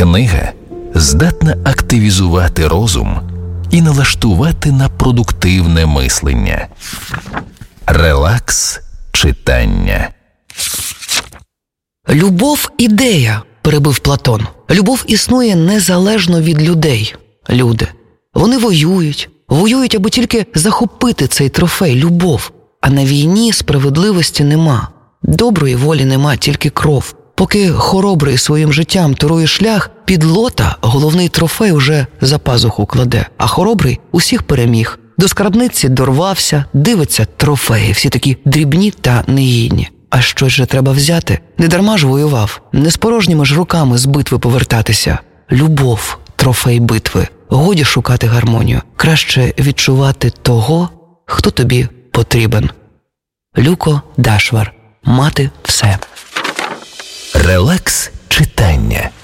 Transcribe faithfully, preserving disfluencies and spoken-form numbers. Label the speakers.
Speaker 1: Книга здатна активізувати розум і налаштувати на продуктивне мислення. Релакс читання.
Speaker 2: «Любов – ідея», – перебив Платон. «Любов існує незалежно від людей. Люди. Вони воюють. Воюють, аби тільки захопити цей трофей – любов. А на війні справедливості нема. Доброї волі нема, тільки кров. Поки хоробрий своїм життям турує шлях, підлота головний трофей уже за пазуху кладе. А хоробрий усіх переміг. До скарбниці дорвався, дивиться трофеї, всі такі дрібні та негідні. А щось же треба взяти. Не дарма ж воював. Не з порожніми ж руками з битви повертатися. Любов – трофей битви. Годі шукати гармонію. Краще відчувати того, хто тобі потрібен. Люко Дашвар. Мати все.
Speaker 1: Релакс читання.